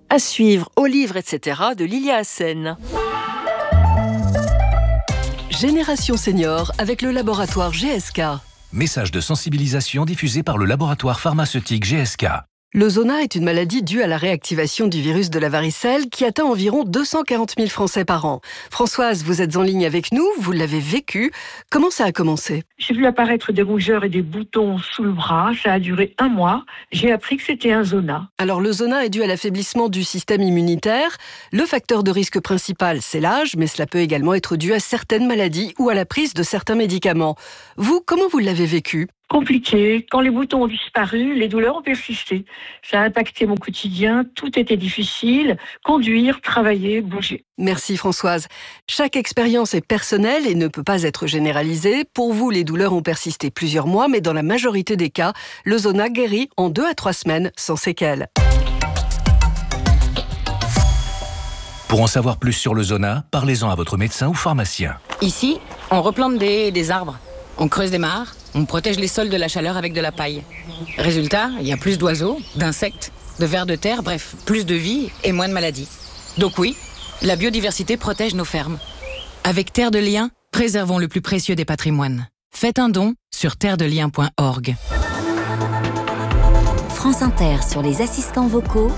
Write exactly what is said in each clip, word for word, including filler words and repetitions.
À suivre, au livre, et cetera de Lilia Hassen. Génération Senior avec le laboratoire G S K. Message de sensibilisation diffusé par le laboratoire pharmaceutique G S K. Le zona est une maladie due à la réactivation du virus de la varicelle qui atteint environ deux cent quarante mille Français par an. Françoise, vous êtes en ligne avec nous, vous l'avez vécu. Comment ça a commencé ? J'ai vu apparaître des rougeurs et des boutons sous le bras. Ça a duré un mois. J'ai appris que c'était un zona. Alors le zona est dû à l'affaiblissement du système immunitaire. Le facteur de risque principal, c'est l'âge, mais cela peut également être dû à certaines maladies ou à la prise de certains médicaments. Vous, comment vous l'avez vécu ? Compliqué. Quand les boutons ont disparu, les douleurs ont persisté. Ça a impacté mon quotidien. Tout était difficile. Conduire, travailler, bouger. Merci Françoise. Chaque expérience est personnelle et ne peut pas être généralisée. Pour vous, les douleurs ont persisté plusieurs mois, mais dans la majorité des cas, le zona guérit en deux à trois semaines sans séquelles. Pour en savoir plus sur le zona, parlez-en à votre médecin ou pharmacien. Ici, on replante des, des arbres. On creuse des mares, on protège les sols de la chaleur avec de la paille. Résultat, il y a plus d'oiseaux, d'insectes, de vers de terre, bref, plus de vie et moins de maladies. Donc oui, la biodiversité protège nos fermes. Avec Terre de Liens, préservons le plus précieux des patrimoines. Faites un don sur terre de liens point org. France Inter sur les assistants vocaux.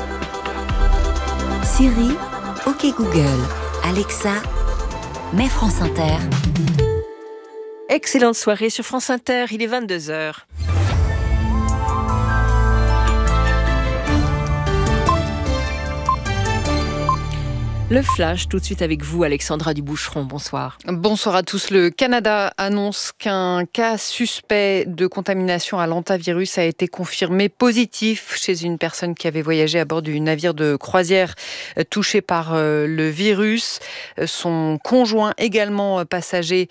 Siri, OK Google, Alexa, mets France Inter. Excellente soirée sur France Inter, il est vingt-deux heures. Le flash, tout de suite avec vous, Alexandra Duboucheron. Bonsoir. Bonsoir à tous. Le Canada annonce qu'un cas suspect de contamination à l'hantavirus a été confirmé positif chez une personne qui avait voyagé à bord du navire de croisière touché par le virus. Son conjoint, également passager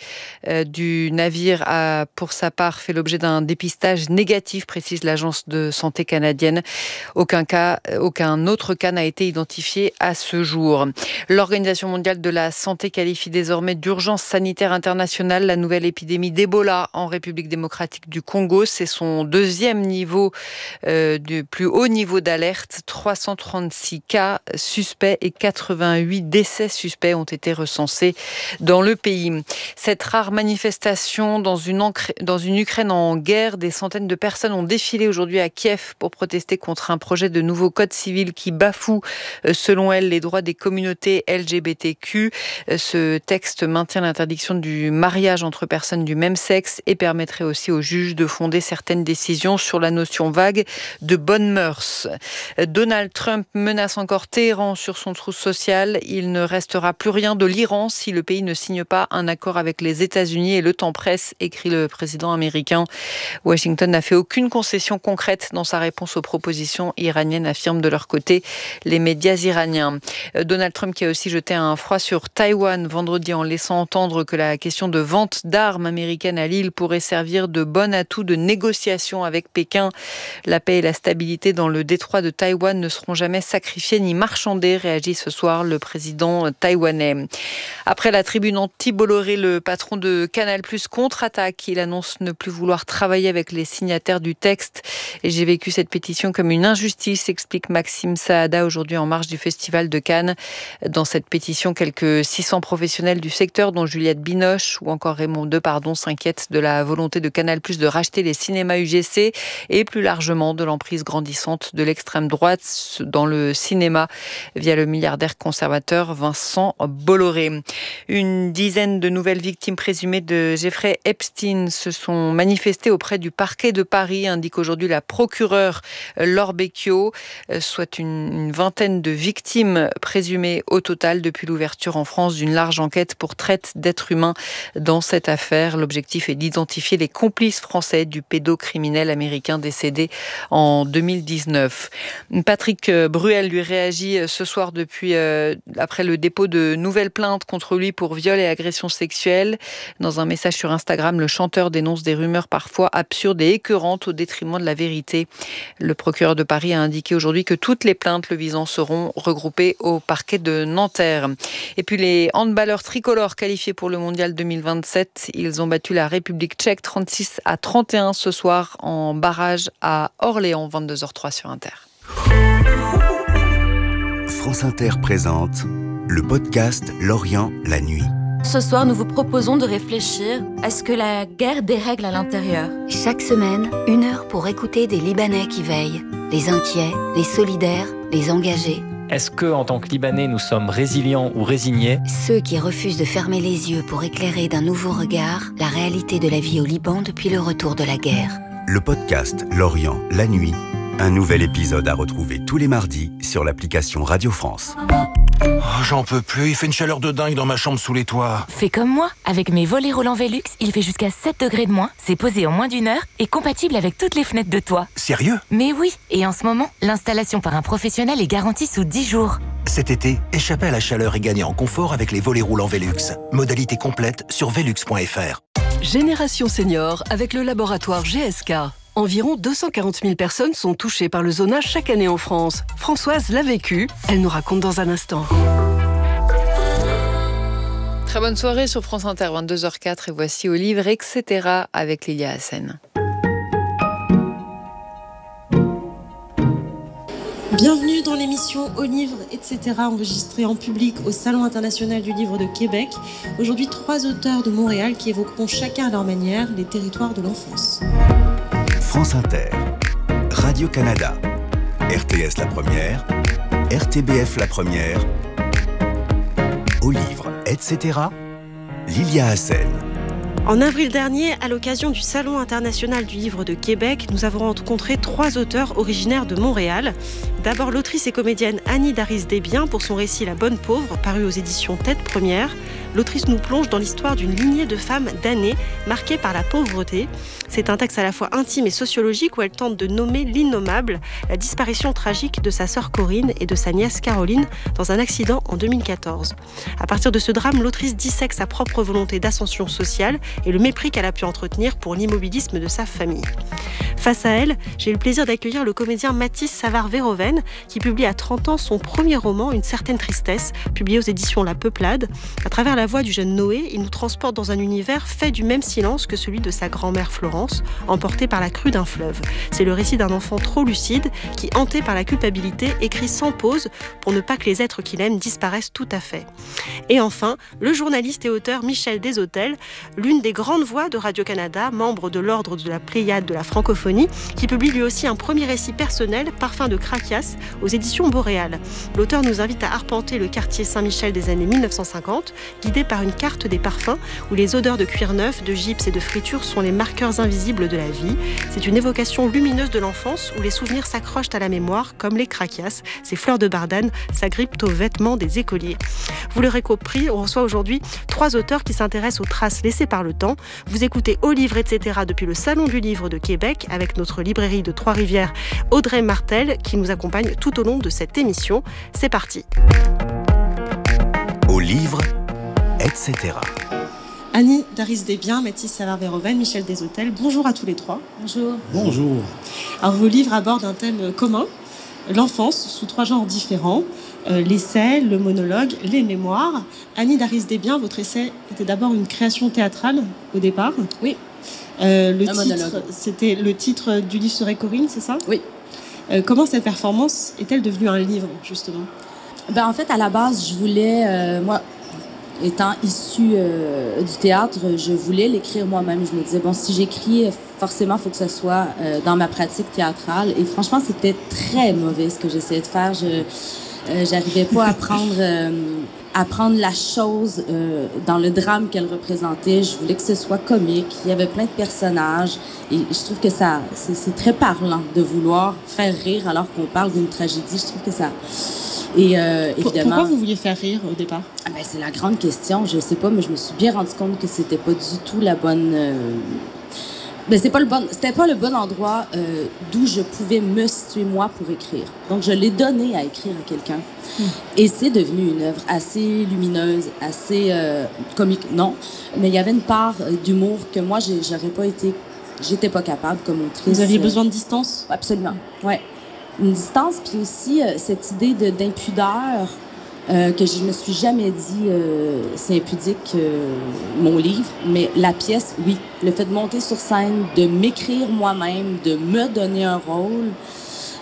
du navire, a pour sa part fait l'objet d'un dépistage négatif, précise l'agence de santé canadienne. Aucun cas, aucun autre cas n'a été identifié à ce jour. L'Organisation mondiale de la santé qualifie désormais d'urgence sanitaire internationale la nouvelle épidémie d'Ebola en République démocratique du Congo. C'est son deuxième niveau, euh, du plus haut niveau d'alerte. trois cent trente-six cas suspects et quatre-vingt-huit décès suspects ont été recensés dans le pays. Cette rare manifestation dans une, encre... dans une Ukraine en guerre, des centaines de personnes ont défilé aujourd'hui à Kiev pour protester contre un projet de nouveau code civil qui bafoue, selon elles, les droits des communautés L G B T Q. Ce texte maintient l'interdiction du mariage entre personnes du même sexe et permettrait aussi aux juges de fonder certaines décisions sur la notion vague de bonnes mœurs. Donald Trump menace encore Téhéran sur son trou social. Il ne restera plus rien de l'Iran si le pays ne signe pas un accord avec les États-Unis et le temps presse, écrit le président américain. Washington n'a fait aucune concession concrète dans sa réponse aux propositions iraniennes, affirment de leur côté les médias iraniens. Donald Trump qui a aussi jeté un froid sur Taïwan vendredi en laissant entendre que la question de vente d'armes américaines à l'île pourrait servir de bon atout de négociation avec Pékin. La paix et la stabilité dans le détroit de Taïwan ne seront jamais sacrifiées ni marchandées, réagit ce soir le président taïwanais. Après la tribune anti-Bolloré, le patron de Canal+ contre-attaque. Il annonce ne plus vouloir travailler avec les signataires du texte. Et j'ai vécu cette pétition comme une injustice, explique Maxime Saada aujourd'hui en marge du Festival de Cannes. Dans cette pétition, quelques six cents professionnels du secteur, dont Juliette Binoche ou encore Raymond Depardon, s'inquiètent de la volonté de Canal+ de racheter les cinémas U G C et plus largement de l'emprise grandissante de l'extrême droite dans le cinéma via le milliardaire conservateur Vincent Bolloré. Une dizaine de nouvelles victimes présumées de Jeffrey Epstein se sont manifestées auprès du parquet de Paris, indique aujourd'hui la procureure Laure Becchio, soit une, une vingtaine de victimes présumées au total depuis l'ouverture en France d'une large enquête pour traite d'êtres humains dans cette affaire. L'objectif est d'identifier les complices français du pédocriminel américain décédé en deux mille dix-neuf. Patrick Bruel lui réagit ce soir depuis euh, après le dépôt de nouvelles plaintes contre lui pour viol et agression sexuelle. Dans un message sur Instagram, le chanteur dénonce des rumeurs parfois absurdes et écœurantes au détriment de la vérité. Le procureur de Paris a indiqué aujourd'hui que toutes les plaintes le visant seront regroupées au parquet de Nanterre. Et puis les handballeurs tricolores qualifiés pour le mondial deux mille vingt-sept, ils ont battu la République tchèque trente-six à trente et un ce soir en barrage à Orléans, vingt-deux heures zéro trois sur Inter. France Inter présente le podcast L'Orient, la nuit. Ce soir, nous vous proposons de réfléchir à ce que la guerre dérègle à l'intérieur. Chaque semaine, une heure pour écouter des Libanais qui veillent, les inquiets, les solidaires, les engagés. Est-ce que, en tant que Libanais, nous sommes résilients ou résignés ? Ceux qui refusent de fermer les yeux pour éclairer d'un nouveau regard la réalité de la vie au Liban depuis le retour de la guerre. Le podcast L'Orient, la nuit. Un nouvel épisode à retrouver tous les mardis sur l'application Radio France. Oh, j'en peux plus, il fait une chaleur de dingue dans ma chambre sous les toits. Fais comme moi, avec mes volets roulants Velux, il fait jusqu'à sept degrés de moins, c'est posé en moins d'une heure et compatible avec toutes les fenêtres de toit. Sérieux ? Mais oui, et en ce moment, l'installation par un professionnel est garantie sous dix jours. Cet été, échappez à la chaleur et gagnez en confort avec les volets roulants Velux. Modalité complète sur velux point f r. Génération Senior avec le laboratoire G S K. Environ deux cent quarante mille personnes sont touchées par le zonage chaque année en France. Françoise l'a vécu, elle nous raconte dans un instant. Très bonne soirée sur France Inter, vingt-deux heures zéro quatre, et voici au livre, et cetera avec Lilia Hassen. Bienvenue dans l'émission Au livre, et cetera, enregistrée en public au Salon international du livre de Québec. Aujourd'hui, trois auteurs de Montréal qui évoqueront chacun à leur manière les territoires de l'enfance. France Inter, Radio-Canada, R T S La Première, R T B F La Première, Au livre, et cetera, Lilia Hassen. En avril dernier, à l'occasion du Salon international du livre de Québec, nous avons rencontré trois auteurs originaires de Montréal. D'abord l'autrice et comédienne Annie Daris-Desbiens pour son récit La Bonne Pauvre, paru aux éditions Tête Première. L'autrice nous plonge dans l'histoire d'une lignée de femmes damnées marquées par la pauvreté. C'est un texte à la fois intime et sociologique où elle tente de nommer l'innommable, la disparition tragique de sa sœur Corinne et de sa nièce Caroline dans un accident en deux mille quatorze. À partir de ce drame, l'autrice dissèque sa propre volonté d'ascension sociale et le mépris qu'elle a pu entretenir pour l'immobilisme de sa famille. Face à elle, j'ai eu le plaisir d'accueillir le comédien Mathis Savard-Véroven qui publie à trente ans son premier roman, Une certaine tristesse, publié aux éditions La Peuplade. À travers la voix du jeune Noé, il nous transporte dans un univers fait du même silence que celui de sa grand-mère Florence, emportée par la crue d'un fleuve. C'est le récit d'un enfant trop lucide qui, hanté par la culpabilité, écrit sans pause pour ne pas que les êtres qu'il aime disparaissent tout à fait. Et enfin, le journaliste et auteur Michel Desautels, l'une des grandes voix de Radio-Canada, membre de l'ordre de la Pléiade de la francophonie, qui publie lui aussi un premier récit personnel, Parfum de Craquias, aux éditions Boréal. L'auteur nous invite à arpenter le quartier Saint-Michel des années mille neuf cent cinquante, guidé par une carte des parfums où les odeurs de cuir neuf, de gypse et de friture sont les marqueurs invisibles de la vie. C'est une évocation lumineuse de l'enfance où les souvenirs s'accrochent à la mémoire comme les craquias, ces fleurs de bardane s'agrippent aux vêtements des écoliers. Vous l'aurez compris, on reçoit aujourd'hui trois auteurs qui s'intéressent aux traces laissées par le temps. Vous écoutez Au livre, et cetera depuis le Salon du livre de Québec avec notre librairie de Trois-Rivières, Audrey Martel, qui nous accompagne tout au long de cette émission. C'est parti. Au livre, et cetera. Annie Daris-Desbiens, Mathis Savard-Véroven, Michel Desautels, bonjour à tous les trois. Bonjour. Bonjour. Alors vos livres abordent un thème commun, l'enfance sous trois genres différents, euh, l'essai, le monologue, les mémoires. Annie Daris-Desbiens, votre essai était d'abord une création théâtrale au départ. Oui. Euh, le un titre, monologue. C'était le titre du livre serait Corinne, c'est ça ? Oui. Euh, comment cette performance est-elle devenue un livre, justement ? Ben, en fait, à la base, je voulais, euh, moi, étant issue euh, du théâtre, je voulais l'écrire moi-même. Je me disais, bon, si j'écris, forcément, il faut que ce soit euh, dans ma pratique théâtrale. Et franchement, c'était très mauvais ce que j'essayais de faire. Je euh, j'arrivais pas à prendre, euh, à prendre la chose euh, dans le drame qu'elle représentait. Je voulais que ce soit comique. Il y avait plein de personnages. Et je trouve que ça, c'est, c'est très parlant de vouloir faire rire alors qu'on parle d'une tragédie. Je trouve que ça... Et euh, évidemment, pourquoi vous vouliez faire rire au départ ? Ah ben, c'est la grande question. Je sais pas, mais je me suis bien rendu compte que c'était pas du tout la bonne. Euh... Ben, c'est pas le bon. C'était pas le bon endroit euh, d'où je pouvais me situer moi pour écrire. Donc je l'ai donné à écrire à quelqu'un. Mmh. Et c'est devenu une œuvre assez lumineuse, assez euh, comique. Non, mais il y avait une part d'humour que moi j'ai, j'aurais pas été. J'étais pas capable comme autrice. Vous aviez besoin de distance ? Absolument. Ouais. Une distance, puis aussi euh, cette idée de, d'impudeur euh, que je me suis jamais dit euh, c'est impudique euh, mon livre, mais la pièce, oui. Le fait de monter sur scène, de m'écrire moi-même, de me donner un rôle,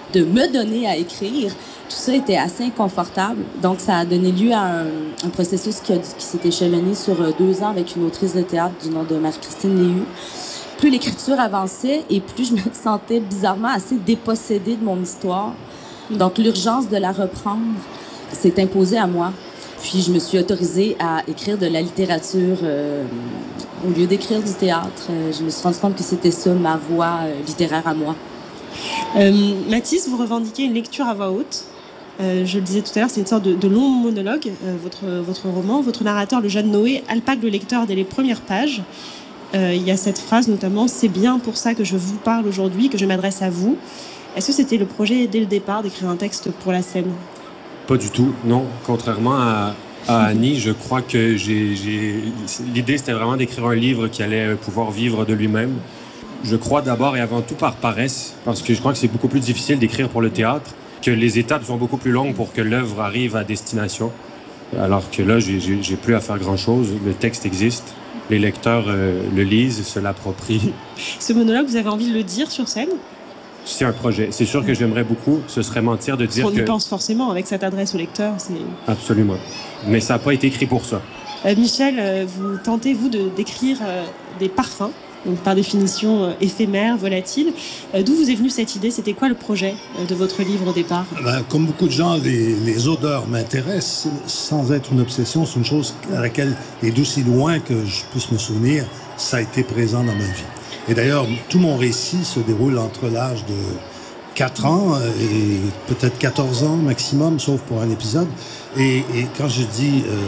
de me donner à écrire, tout ça était assez inconfortable. Donc, ça a donné lieu à un, un processus qui, a, qui s'est échelonné sur deux ans avec une autrice de théâtre du nom de Marie-Christine Léhu. Plus l'écriture avançait et plus je me sentais bizarrement assez dépossédée de mon histoire. Donc, l'urgence de la reprendre s'est imposée à moi. Puis, je me suis autorisée à écrire de la littérature euh, au lieu d'écrire du théâtre. Euh, je me suis rendu compte que c'était ça, ma voie euh, littéraire à moi. Euh, Mathis, vous revendiquez une lecture à voix haute. Euh, je le disais tout à l'heure, c'est une sorte de, de long monologue, euh, votre, votre roman. Votre narrateur, le jeune Noé, alpague le lecteur dès les premières pages. Euh, il y a cette phrase notamment « C'est bien pour ça que je vous parle aujourd'hui, que je m'adresse à vous ». Est-ce que c'était le projet dès le départ d'écrire un texte pour la scène ? Pas du tout, non. Contrairement à, à Annie, je crois que j'ai, j'ai... l'idée, c'était vraiment d'écrire un livre qui allait pouvoir vivre de lui-même. Je crois d'abord et avant tout par paresse, parce que je crois que c'est beaucoup plus difficile d'écrire pour le théâtre, que les étapes sont beaucoup plus longues pour que l'œuvre arrive à destination. Alors que là, j'ai, j'ai, j'ai plus à faire grand-chose. Le texte existe, les lecteurs euh, le lisent, se l'approprient. Ce monologue, vous avez envie de le dire sur scène ? C'est un projet. C'est sûr que j'aimerais beaucoup. Ce serait mentir de dire On que... y pense forcément avec cette adresse au lecteur. C'est... Absolument. Mais ça n'a pas été écrit pour ça. Euh, Michel, euh, vous tentez, vous, de, d'écrire euh, des parfums, donc par définition euh, éphémères, volatiles. Euh, d'où vous est venue cette idée ? C'était quoi le projet euh, de votre livre au départ ? Ben, comme beaucoup de gens, les, les odeurs m'intéressent sans être une obsession. C'est une chose à laquelle, et d'aussi loin que je puisse me souvenir, ça a été présent dans ma vie. Et d'ailleurs, tout mon récit se déroule entre l'âge de quatre ans et peut-être quatorze ans maximum, sauf pour un épisode. Et, et quand je dis euh,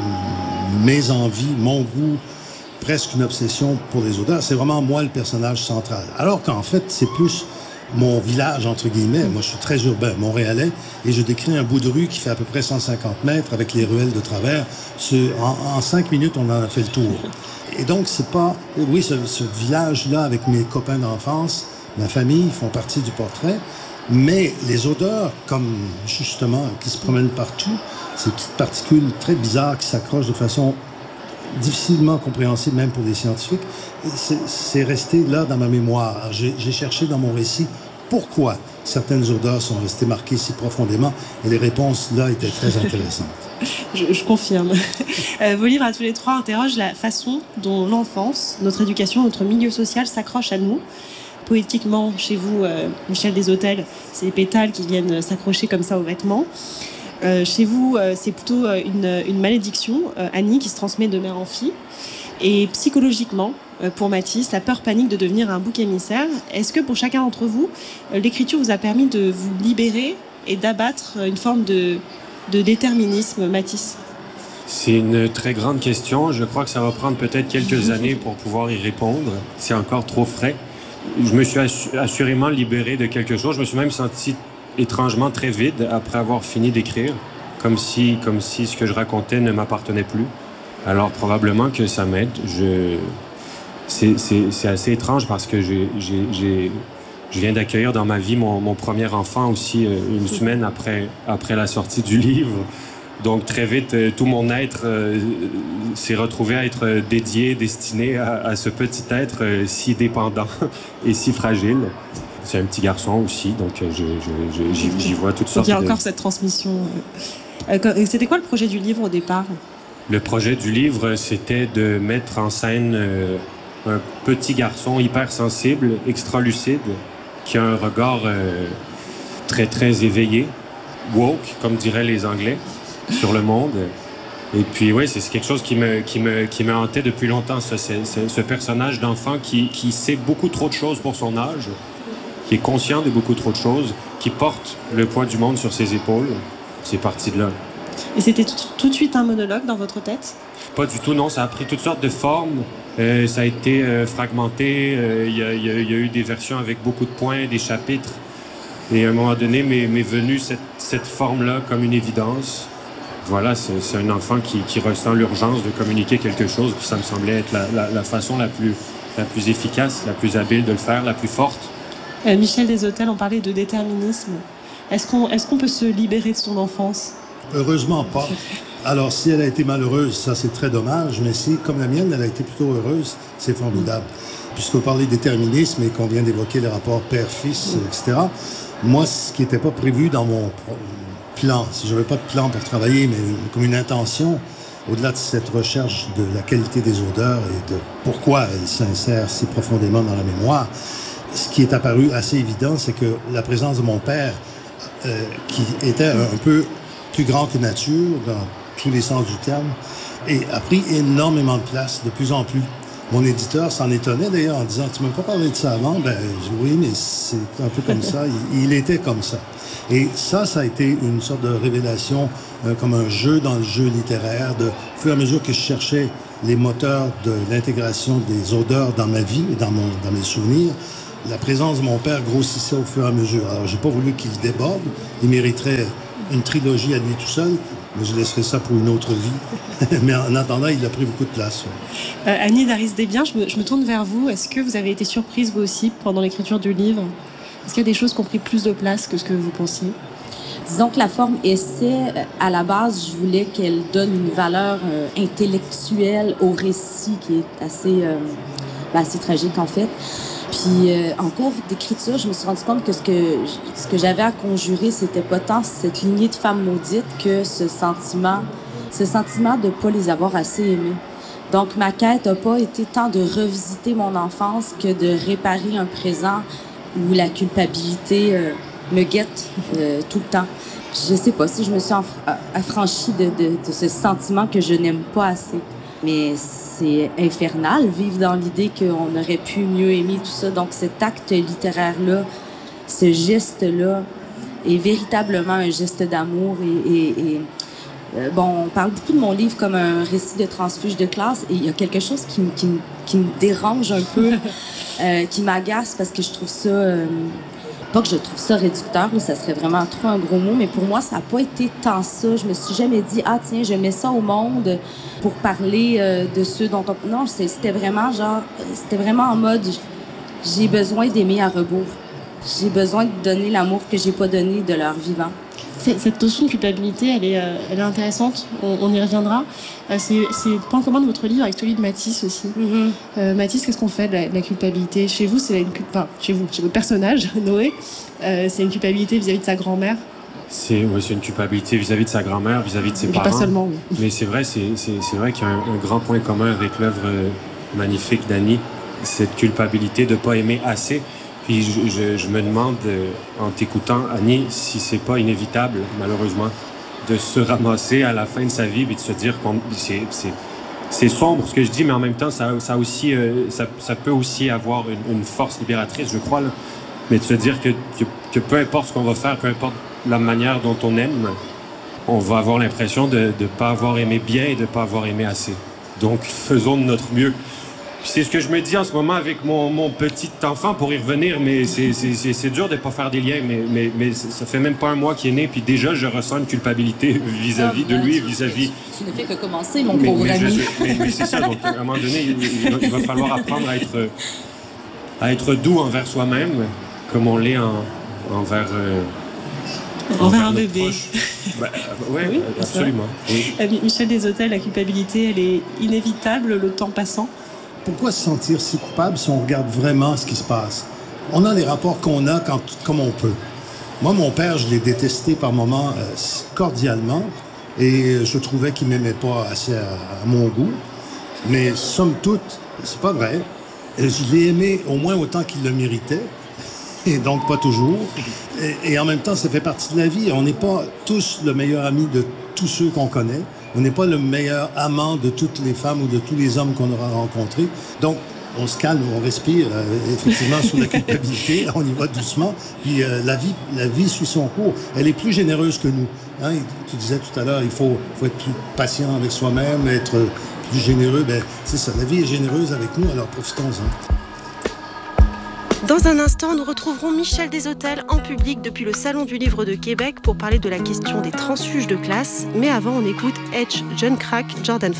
mes envies, mon goût, presque une obsession pour les odeurs, c'est vraiment moi le personnage central. Alors qu'en fait, c'est plus mon village, entre guillemets. Moi, je suis très urbain, montréalais, et je décris un bout de rue qui fait à peu près cent cinquante mètres avec les ruelles de travers. Ce, en, en cinq minutes, on en a fait le tour. Et donc, c'est pas... Oui, ce, ce village-là, avec mes copains d'enfance, ma famille, font partie du portrait, mais les odeurs, comme justement, qui se promènent partout, ces petites particules très bizarres qui s'accrochent de façon difficilement compréhensible, même pour les scientifiques, c'est, c'est resté là dans ma mémoire. Alors, j'ai, j'ai cherché dans mon récit pourquoi certaines odeurs sont restées marquées si profondément, et les réponses là étaient très intéressantes. Je, je confirme. Euh, vos livres à tous les trois interrogent la façon dont l'enfance, notre éducation, notre milieu social s'accroche à nous. Poétiquement, chez vous, euh, Michel Deshôtels, c'est les pétales qui viennent s'accrocher comme ça aux vêtements. Euh, chez vous, euh, c'est plutôt euh, une, une malédiction, euh, Annie, qui se transmet de mère en fille. Et psychologiquement, euh, pour Mathis, la peur panique de devenir un bouc émissaire. Est-ce que pour chacun d'entre vous, euh, l'écriture vous a permis de vous libérer et d'abattre une forme de, de déterminisme, Mathis ? C'est une très grande question. Je crois que ça va prendre peut-être quelques années pour pouvoir y répondre. C'est encore trop frais. Je me suis assurément libéré de quelque chose. Je me suis même senti étrangement très vide après avoir fini d'écrire, comme si, comme si ce que je racontais ne m'appartenait plus. Alors probablement que ça m'aide. Je... C'est, c'est, c'est assez étrange parce que j'ai, j'ai, j'ai... je viens d'accueillir dans ma vie mon, mon premier enfant aussi une semaine après, après la sortie du livre. Donc très vite, tout mon être euh, s'est retrouvé à être dédié, destiné à, à ce petit être euh, si dépendant et si fragile. C'est un petit garçon aussi, donc je, je, je, j'y, j'y vois toutes sortes de... Il y a encore cette transmission. Euh, c'était quoi le projet du livre au départ ? Le projet du livre, c'était de mettre en scène euh, un petit garçon hypersensible, extra-lucide, qui a un regard euh, très, très éveillé, woke, comme diraient les Anglais, sur le monde. Et puis, oui, c'est quelque chose qui me, qui me, qui me hantait depuis longtemps, ça, c'est, c'est ce personnage d'enfant qui, qui sait beaucoup trop de choses pour son âge, qui est conscient de beaucoup trop de choses, qui porte le poids du monde sur ses épaules. C'est parti de là. Et c'était tout, tout de suite un monologue dans votre tête ? Pas du tout, non. Ça a pris toutes sortes de formes. Euh, ça a été euh, fragmenté. Il euh, y, y, y a eu des versions avec beaucoup de points, des chapitres. Et à un moment donné, m'est, m'est venue cette, cette forme-là comme une évidence. Voilà, c'est, c'est un enfant qui, qui ressent l'urgence de communiquer quelque chose. Puis ça me semblait être la, la, la façon la plus, la plus efficace, la plus habile de le faire, la plus forte. Euh, Michel Deshôtels, on parlait de déterminisme. Est-ce qu'on, est-ce qu'on peut se libérer de son enfance ? Heureusement pas. Alors, si elle a été malheureuse, ça c'est très dommage, mais si, comme la mienne, elle a été plutôt heureuse, c'est formidable. Puisqu'on parlait de déterminisme et qu'on vient d'évoquer les rapports père-fils, et cetera, Moi, ce qui n'était pas prévu dans mon plan, si je n'avais pas de plan pour travailler, mais comme une intention, au-delà de cette recherche de la qualité des odeurs et de pourquoi elles s'insèrent si profondément dans la mémoire, ce qui est apparu assez évident, c'est que la présence de mon père, euh, qui était un, un peu plus grand que nature, dans tous les sens du terme, et a pris énormément de place, de plus en plus. Mon éditeur s'en étonnait d'ailleurs en disant « Tu ne m'as pas parlé de ça avant? » Ben oui, mais c'est un peu comme ça. Il, il était comme ça. Et ça, ça a été une sorte de révélation, euh, comme un jeu dans le jeu littéraire. De, au fur et à mesure que je cherchais les moteurs de l'intégration des odeurs dans ma vie et dans, mon, dans mes souvenirs, la présence de mon père grossissait au fur et à mesure. Alors, j'ai pas voulu qu'il déborde. Il mériterait une trilogie à lui tout seul. Mais je laisserai ça pour une autre vie. Mais en attendant, il a pris beaucoup de place. Ouais. Euh, Annie Daris-Desbiens, je me, je me tourne vers vous. Est-ce que vous avez été surprise, vous aussi, pendant l'écriture du livre? Est-ce qu'il y a des choses qui ont pris plus de place que ce que vous pensiez? Disons que la forme essai, à la base, je voulais qu'elle donne une valeur euh, intellectuelle au récit qui est assez, euh, ben, assez tragique, en fait. Puis, euh, en cours d'écriture, je me suis rendu compte que ce que, ce que j'avais à conjurer, c'était pas tant cette lignée de femmes maudites que ce sentiment, ce sentiment de pas les avoir assez aimées. Donc, ma quête n'a pas été tant de revisiter mon enfance que de réparer un présent où la culpabilité euh, me guette euh, tout le temps. Je sais pas si je me suis affranchie de, de, de ce sentiment que je n'aime pas assez. Mais c'est infernal, vivre dans l'idée qu'on aurait pu mieux aimer tout ça. Donc cet acte littéraire-là, ce geste-là, est véritablement un geste d'amour. Et, et, et euh, bon, on parle beaucoup de mon livre comme un récit de transfuge de classe. Et il y a quelque chose qui, qui, qui me dérange un peu, euh, qui m'agace parce que je trouve ça... Euh, Pas que je trouve ça réducteur, là, ça serait vraiment trop un gros mot, mais pour moi, ça n'a pas été tant ça. Je me suis jamais dit, ah tiens, je mets ça au monde pour parler euh, de ceux dont on... Non, c'était vraiment genre, c'était vraiment en mode, j'ai besoin d'aimer à rebours. J'ai besoin de donner l'amour que j'ai pas donné de leur vivant. Cette notion de culpabilité, elle est, euh, elle est intéressante, on, on y reviendra. Euh, c'est, c'est le point commun de votre livre avec celui de Mathis aussi. Mm-hmm. Euh, Mathis, qu'est-ce qu'on fait de la, de la culpabilité? Chez vous, c'est une, enfin, chez vous, chez votre personnage, Noé, euh, c'est une culpabilité vis-à-vis de sa grand-mère? C'est, ouais, c'est une culpabilité vis-à-vis de sa grand-mère, vis-à-vis de ses Mais parents. Pas seulement, oui. Mais c'est vrai, c'est, c'est, c'est vrai qu'il y a un, un grand point commun avec l'œuvre magnifique d'Annie, cette culpabilité de ne pas aimer assez. Puis je, je, je me demande, euh, en t'écoutant, Annie, si c'est pas inévitable, malheureusement, de se ramasser à la fin de sa vie et de se dire que c'est, c'est, c'est sombre ce que je dis, mais en même temps, ça, ça, aussi, euh, ça, ça peut aussi avoir une, une force libératrice, je crois. Là. Mais de se dire que, que, que peu importe ce qu'on va faire, peu importe la manière dont on aime, on va avoir l'impression de ne pas avoir aimé bien et de ne pas avoir aimé assez. Donc, faisons de notre mieux. C'est ce que je me dis en ce moment avec mon, mon petit enfant, pour y revenir, mais c'est, c'est, c'est, c'est dur de ne pas faire des liens, mais, mais, mais ça fait même pas un mois qu'il est né, puis déjà je ressens une culpabilité vis-à-vis de lui, vis-à-vis... Tu ne fais que commencer, mon mais, pauvre mais ami. Je, mais, mais c'est ça, donc à un moment donné, il, il, il va falloir apprendre à être, à être doux envers soi-même, comme on l'est en, envers... Euh, envers un bébé. Ben, ouais, oui, absolument. Oui. Michel Deshotel, la culpabilité, elle est inévitable le temps passant. Pourquoi se sentir si coupable si on regarde vraiment ce qui se passe? On a les rapports qu'on a quand, comme on peut. Moi, mon père, je l'ai détesté par moments euh, cordialement et je trouvais qu'il m'aimait pas assez à, à mon goût. Mais somme toute, c'est pas vrai. Je l'ai aimé au moins autant qu'il le méritait, et donc pas toujours. Et, et en même temps, ça fait partie de la vie. On n'est pas tous le meilleur ami de tous ceux qu'on connaît. On n'est pas le meilleur amant de toutes les femmes ou de tous les hommes qu'on aura rencontrés. Donc, on se calme, on respire, euh, effectivement, sur la culpabilité. On y va doucement. Puis euh, la vie, la vie suit son cours. Elle est plus généreuse que nous. Hein? Tu disais tout à l'heure, il faut, faut être plus patient avec soi-même, être plus généreux. Ben, c'est ça, la vie est généreuse avec nous, alors profitons-en. Dans un instant, nous retrouverons Michel Deshotel en public depuis le Salon du Livre de Québec pour parler de la question des transfuges de classe. Mais avant, on écoute Edge, John Crack, Jordan